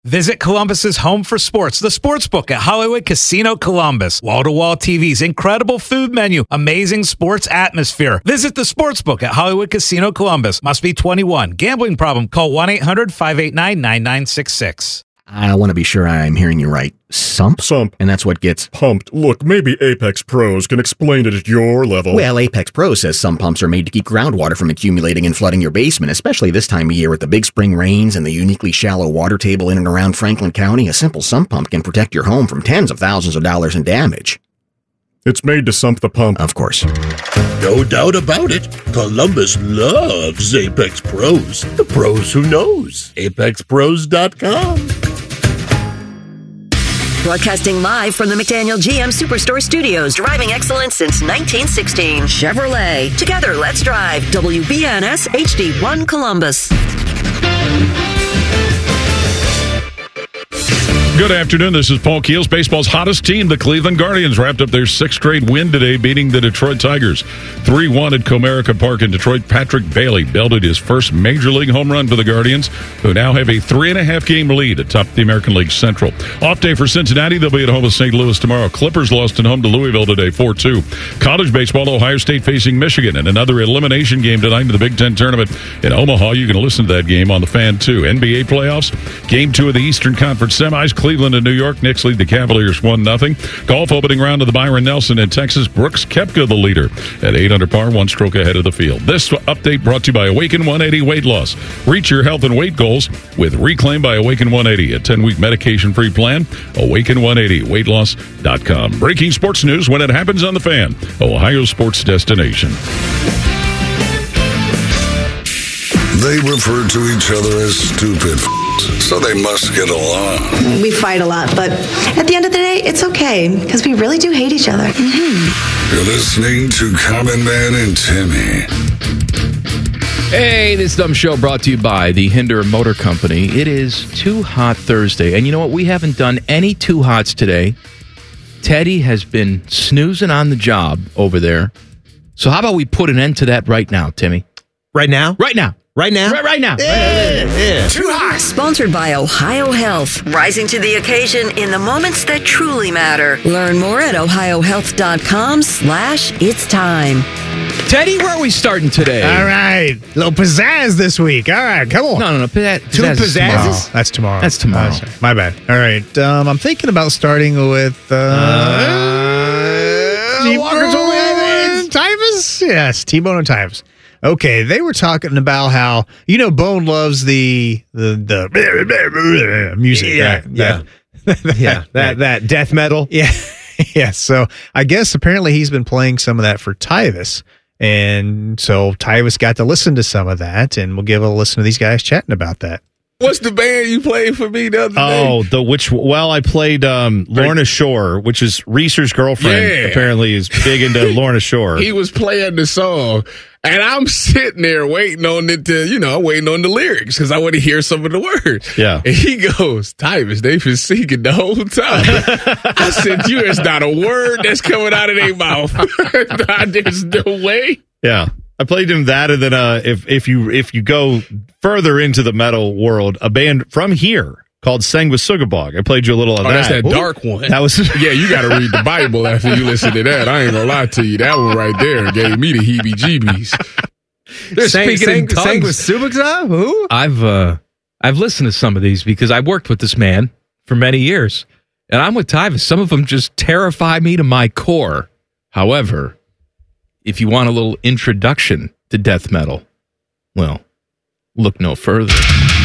Visit Columbus's home for sports, the Sportsbook at Hollywood Casino Columbus. Wall-to-wall TVs, incredible food menu, amazing sports atmosphere. Visit the Sportsbook at Hollywood Casino Columbus. Must be 21. Gambling problem? Call 1-800-589-9966. I want to be sure I'm hearing you right. Sump? Sump. And that's what gets Pumped. Look, maybe Apex Pros can explain it at your level. Well, Apex Pro says sump pumps are made to keep groundwater from accumulating and flooding your basement, especially this time of year with the big spring rains and the uniquely shallow water table in and around Franklin County. A simple sump pump can protect your home from tens of thousands of dollars in damage. It's made to sump the pump. Of course. No doubt about it. Columbus loves Apex Pros. The pros who knows. ApexPros.com. Broadcasting live from the McDaniel GM Superstore Studios, driving excellence since 1916. Chevrolet. Together, let's drive. WBNS HD1 Columbus. Good afternoon. This is Paul Keels. Baseball's hottest team, the Cleveland Guardians, wrapped up their sixth straight win today, beating the Detroit Tigers 3-1 at Comerica Park in Detroit. Patrick Bailey belted his first Major League home run for the Guardians, who now have a 3.5-game lead atop the American League Central. Off day for Cincinnati. They'll be at home with St. Louis tomorrow. Clippers lost at home to Louisville today, 4-2. College baseball, Ohio State facing Michigan, and another elimination game tonight in the Big Ten tournament in Omaha. You can listen to that game on the Fan, too. NBA playoffs, Game 2 of the Eastern Conference semis. Cleveland and New York. Knicks lead the Cavaliers 1-0. Golf opening round of the Byron Nelson in Texas. Brooks Koepka the leader at 8 under par, one stroke ahead of the field. This update brought to you by Awaken 180 Weight Loss. Reach your health and weight goals with Reclaim by Awaken 180, a 10-week medication-free plan. Awaken180weightloss.com. Breaking sports news when it happens on the Fan, Ohio sports destination. They refer to each other as stupid so they must get along. We fight a lot, but at the end of the day, it's okay, because we really do hate each other. Mm-hmm. You're listening to Common Man and Timmy. Hey, this dumb show brought to you by the Hinder Motor Company. It is Too Hot Thursday, and you know what? We haven't done any Too Hots today. Teddy has been snoozing on the job over there. So how about we put an end to that right now, Timmy? Right now? Right now. Right now? Right now. Yeah. Too hot. Sponsored by Ohio Health. Rising to the occasion in the moments that truly matter. Learn more at ohiohealth.com/it's time. Teddy, where are we starting today? All right. Little pizzazz this week. All right, come on. No. Two pizzazzes? That's tomorrow. That's tomorrow. Sorry. My bad. All right. I'm thinking about starting with T-Bone and Tyvus? Yes, T-Bone and Tyvus. Okay, they were talking about how, Bone loves the music. That death metal. Yeah. Yeah. So I guess apparently he's been playing some of that for Tyvus. And so Tyvus got to listen to some of that, and we'll give a listen to these guys chatting about that. What's the band you played for me the other day? I played Lorna Shore, which is Reese's girlfriend. Yeah. Apparently is big into Lorna Shore. He was playing the song, and I'm sitting there waiting on it to, waiting on the lyrics because I want to hear some of the words. Yeah. And he goes, Tyvus, they've been singing the whole time. I said, there's not a word that's coming out of their mouth. There's no way. Yeah. I played him that, and then if you go further into the metal world, a band from here called Sanguisugabog. I played you a little of that. That's that dark one. That was yeah. You got to read the Bible after you listen to that. I ain't gonna lie to you. That one right there gave me the heebie-jeebies. They're speaking in tongues. Who? I've listened to some of these because I worked with this man for many years, and I'm with Tyvus. Some of them just terrify me to my core. However, if you want a little introduction to death metal, well, look no further.